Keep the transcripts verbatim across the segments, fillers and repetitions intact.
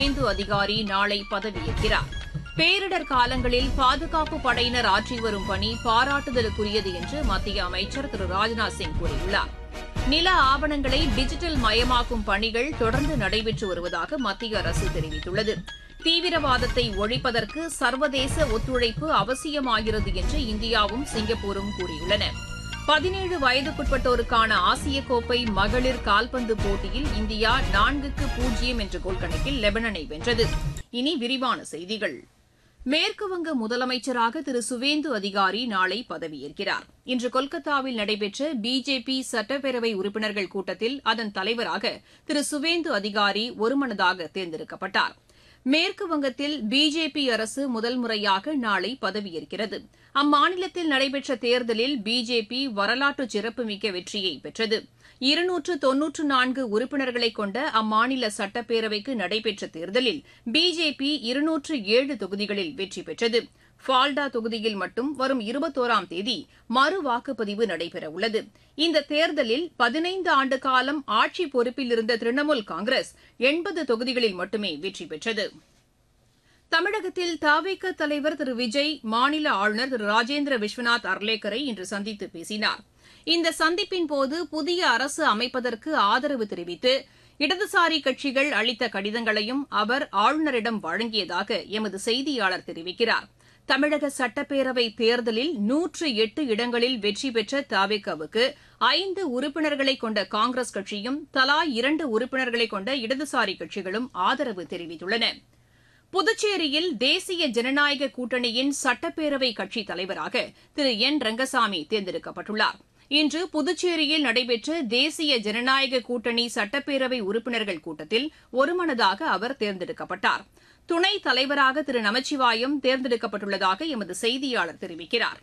சுவேந்து அதிகாரி நாளை பதவியேற்கிறார். பேரிடர் காலங்களில் பாதுகாப்பு படையினர் ஆற்றி வரும் பணி பாராட்டுதலுக்குரியது என்று மத்திய அமைச்சர் திரு ராஜ்நாத் சிங் கூறியுள்ளார். நில ஆவணங்களை டிஜிட்டல் மயமாக்கும் பணிகள் தொடர்ந்து நடைபெற்று வருவதாக மத்திய அரசு தெரிவித்துள்ளது. தீவிரவாதத்தை ஒழிப்பதற்கு சர்வதேச ஒத்துழைப்பு அவசியமாகிறது என்று இந்தியாவும் சிங்கப்பூரும் கூறியுள்ளன. பதினேழு வயதுக்குட்பட்டோருக்கான ஆசிய கோப்பை மகளிர் கால்பந்து போட்டியில் இந்தியா நான்குக்கு பூஜ்ஜியம் என்ற கோல் கணக்கில் லெபனனை வென்றது. இனி விரிவான செய்திகள். மேற்குவங்க முதலமைச்சராக திரு சுவேந்து அதிகாரி நாளை பதவியேற்கிறார். இன்று கொல்கத்தாவில் நடைபெற்ற பிஜேபி சட்டப்பேரவை உறுப்பினர்கள் கூட்டத்தில் அதன் தலைவராக திரு சுவேந்து அதிகாரி ஒருமனதாக தேர்ந்தெடுக்கப்பட்டார். மேற்குவங்கத்தில் பிஜேபி அரசு முதல் முறையாக நாளை பதவியேற்கிறது. அம்மாநிலத்தில் நடைபெற்ற தேர்தலில் பிஜேபி வரலாற்று சிறப்புமிக்க வெற்றியை பெற்றது. இருநூற்று தொன்னூற்று நான்கு உறுப்பினர்களை கொண்ட அம்மாநில சட்டப்பேரவைக்கு நடைபெற்ற தேர்தலில் பிஜேபி இருநூற்று ஏழு தொகுதிகளில் வெற்றி பெற்றது. ஃபால்டா தொகுதியில் மட்டும் வரும் இருபத்தோராம் தேதி மறு வாக்குப்பதிவு நடைபெறவுள்ளது. இந்த தேர்தலில் பதினைந்து ஆண்டு காலம் ஆட்சி பொறுப்பில் இருந்த திரிணாமுல் காங்கிரஸ் எண்பது தொகுதிகளில் மட்டுமே வெற்றி பெற்றது. தமிழகத்தில் தவேக தலைவர் திரு விஜய் மாநில ஆளுநர் திரு ராஜேந்திர விஸ்வநாத் அர்லேக்கரை இன்று சந்தித்து பேசினார். இந்த சந்திப்பின்போது புதிய அரசு அமைப்பதற்கு ஆதரவு தெரிவித்து இடதுசாரி கட்சிகள் அளித்த கடிதங்களையும் அவர் ஆளுநரிடம் வழங்கியதாக எமது செய்தியாளர் தெரிவிக்கிறார். தமிழக சட்டப்பேரவை தேர்தலில் நூற்று எட்டு இடங்களில் வெற்றி பெற்ற தவேகவுக்கு ஐந்து உறுப்பினர்களை கொண்ட காங்கிரஸ் கட்சியும் தலா இரண்டு உறுப்பினர்களை கொண்ட இடதுசாரி கட்சிகளும் ஆதரவு தெரிவித்துள்ளன. புதுச்சேரியில் தேசிய ஜனநாயக கூட்டணியின் சட்டப்பேரவை கட்சித் தலைவராக திரு என் ரங்கசாமி தேர்ந்தெடுக்கப்பட்டுள்ளார். இன்று புதுச்சேரியில் நடைபெற்ற தேசிய ஜனநாயக கூட்டணி சட்டப்பேரவை உறுப்பினர்கள் கூட்டத்தில் ஒருமனதாக அவர் தேர்ந்தெடுக்கப்பட்டார். துணைத் தலைவராக திரு நமச்சிவாயம் தேர்ந்தெடுக்கப்பட்டுள்ளதாக எமது செய்தியாளர் தெரிவிக்கிறார்.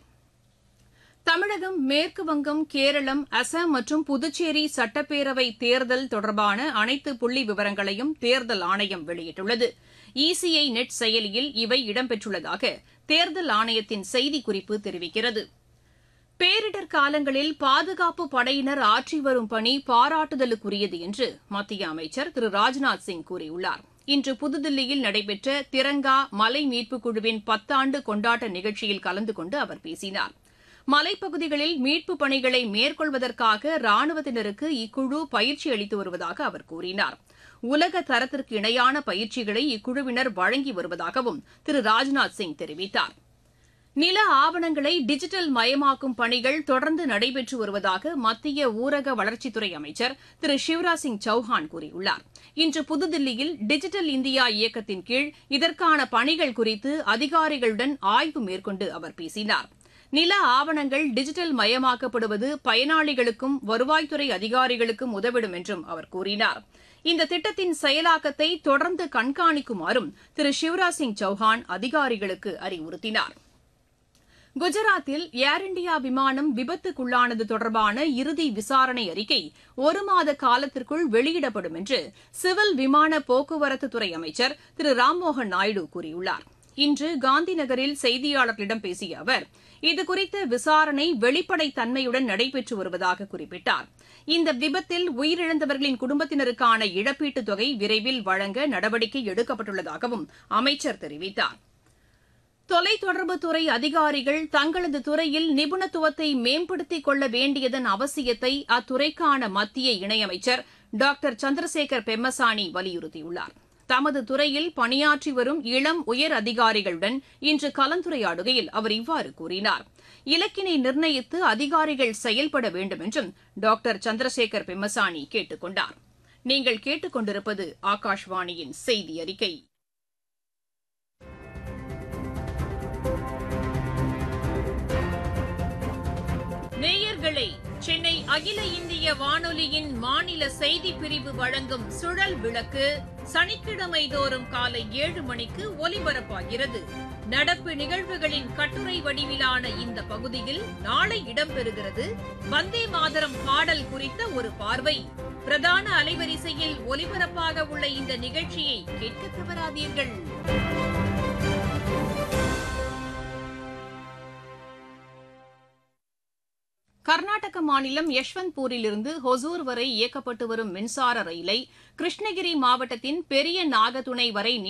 தமிழகம், மேற்குவங்கம், கேரளம், அசாம் மற்றும் புதுச்சேரி சட்டப்பேரவை தேர்தல் தொடர்பான அனைத்து புள்ளி விவரங்களையும் தேர்தல் ஆணையம் வெளியிட்டுள்ளது. இசிஐ நெட் செயலியில் இவை இடம்பெற்றுள்ளதாக தேர்தல் ஆணையத்தின் செய்திக்குறிப்பு தெரிவிக்கிறது. பேரிடர் காலங்களில் பாதுகாப்பு படையினர் ஆற்றி வரும் பணி பாராட்டுதலுக்குரியது என்று மத்திய அமைச்சர் திரு ராஜ்நாத் சிங் கூறியுள்ளார். இன்று புதுதில்லியில் நடைபெற்ற திரங்கா மலை மீட்புக் குழுவின் பத்தாண்டு கொண்டாட்ட நிகழ்ச்சியில் கலந்து கொண்டு அவர் பேசினார். மலைப்பகுதிகளில் மீட்புப் பணிகளை மேற்கொள்வதற்காக ராணுவத்தினருக்கு இக்குழு பயிற்சி அளித்து வருவதாக அவர் கூறினார். உலக தரத்திற்கு இணையான பயிற்சிகளை இக்குழுவினர் வழங்கி வருவதாகவும் திரு ராஜ்நாத் சிங் தெரிவித்தார். நில ஆவணங்களை டிஜிட்டல் மயமாக்கும் பணிகள் தொடர்ந்து நடைபெற்று வருவதாக மத்திய ஊரக வளர்ச்சித்துறை அமைச்சர் திரு சிவராஜ் சிங் சௌஹான் கூறியுள்ளார். இன்று புதுதில்லியில் டிஜிட்டல் இந்தியா இயக்கத்தின் கீழ் இதற்கான பணிகள் குறித்து அதிகாரிகளுடன் ஆய்வு மேற்கொண்டு அவர் பேசினார். நில ஆவணங்கள் டிஜிட்டல் மயமாக்கப்படுவது பயனாளிகளுக்கும் வருவாய்த்துறை அதிகாரிகளுக்கும் உதவிடும் என்றும் அவர் கூறினார். இந்த திட்டத்தின் செயலாக்கத்தை தொடர்ந்து கண்காணிக்குமாறும் திரு சிவராஜ் சிங் சௌஹான் அதிகாரிகளுக்கு அறிவுறுத்தினார். குஜராத்தில் ஏர் இண்டியா விமானம் விபத்துக்குள்ளானது தொடர்பான இறுதி விசாரணை அறிக்கை ஒரு மாத காலத்திற்குள் வெளியிடப்படும் என்று சிவில் விமான போக்குவரத்துத்துறை அமைச்சர் திரு ராம்மோகன் நாயுடு கூறியுள்ளார். இன்று காந்தி நகரில் செய்தியாளர்களிடம் பேசிய அவர் இதுகுறித்த விசாரணை வெளிப்படைத் தன்மையுடன் நடைபெற்று வருவதாக குறிப்பிட்டார். இந்த விபத்தில் உயிரிழந்தவர்களின் குடும்பத்தினருக்கான இழப்பீட்டுத் தொகை விரைவில் வழங்க நடவடிக்கை எடுக்கப்பட்டுள்ளதாகவும் அமைச்சர் தெரிவித்தார். தொலைத்தொடர்புத்துறை அதிகாரிகள் தங்களது துறையில் நிபுணத்துவத்தை மேம்படுத்திக் கொள்ள வேண்டியதன் அவசியத்தை அத்துறைக்கான மத்திய இணையமைச்சர் டாக்டர் சந்திரசேகர் பெம்மசானி வலியுறுத்தியுள்ளார். தமது துறையில் பணியாற்றி வரும் இளம் உயர் அதிகாரிகளுடன் இன்று கலந்துரையாடுகையில் அவர் இவ்வாறு கூறினார். இலக்கினை நிர்ணயித்து அதிகாரிகள் செயல்பட வேண்டும் என்றும் டாக்டர் சந்திரசேகர் பெம்மசானி கேட்டுக் கொண்டார். நீங்கள் கேட்டுக் கொண்டிருப்பது ஆகாஷ்வாணியின் செய்தி அறிக்கை. நேயர்களே, சென்னை அகில இந்திய வானொலியின் மாநில செய்திப் பிரிவு வழங்கும் சுழல் விளக்கு சனிக்கிழமை தோறும் காலை ஏழு மணிக்கு ஒலிபரப்பாகிறது. நடப்பு நிகழ்வுகளின் கட்டுரை வடிவிலான இந்த பகுதியில் நாளை இடம்பெறுகிறது வந்தே மாதரம் பாடல் குறித்த ஒரு பார்வை. பிரதான அலைவரிசையில் ஒலிபரப்பாக உள்ள இந்த நிகழ்ச்சியை கேட்க தவறாதீர்கள். கர்நாடக மாநிலம் யஷ்வந்த்பூரிலிருந்து ஹொசூர் வரை இயக்கப்பட்டு வரும் மின்சார ரயிலை கிருஷ்ணகிரி மாவட்டத்தின் பெரிய நாகதுணை வரை